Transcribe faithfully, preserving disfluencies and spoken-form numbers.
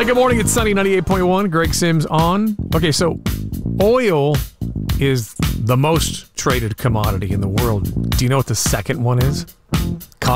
Hey, good morning. It's Sunny ninety-eight point one. Greg Sims on. Okay, so oil is the most traded commodity in the world. Do you know what the second one is?